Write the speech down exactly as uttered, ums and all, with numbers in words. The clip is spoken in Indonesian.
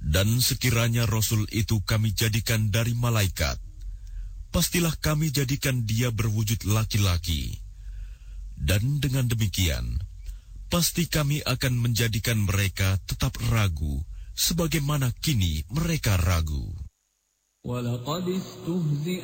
Dan sekiranya Rasul itu kami jadikan dari malaikat, pastilah kami jadikan dia berwujud laki-laki. Dan dengan demikian, pasti kami akan menjadikan mereka tetap ragu, sebagaimana kini mereka ragu.